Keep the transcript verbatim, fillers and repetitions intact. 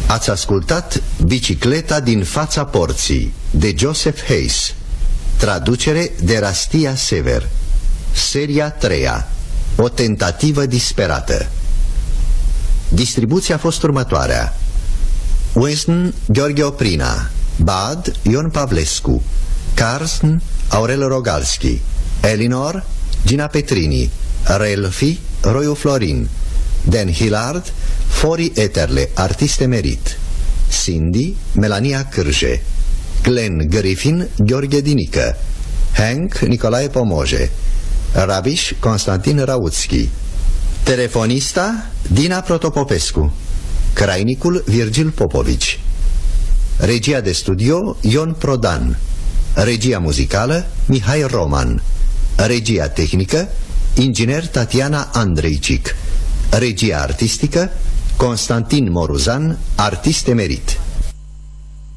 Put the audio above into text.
Ați ascultat Bicicleta din fața porții de Joseph Hayes, traducere de Rastia Sever. Seria a treia, o tentativă disperată. Distribuția a fost următoarea: Winston, Gheorghe Oprina, Bad, Ion Pavlescu, Carsten, Aurel Rogalski, Elinor, Gina Petrini, Relfi, Roiu Florin, Dan Hillard, Fori Eterle, artist emerit, Cindy, Melania Cârje, Glenn Griffin, Gheorghe Dinică, Hank, Nicolae Pomoje, Rabiș, Constantin Rautski, telefonista, Dina Protopopescu, crainicul, Virgil Popovici, regia de studio, Ion Prodan, regia muzicală, Mihai Roman, regia tehnică, inginer Tatiana Andreicic, regia artistică, Constantin Moruzan, artist emerit.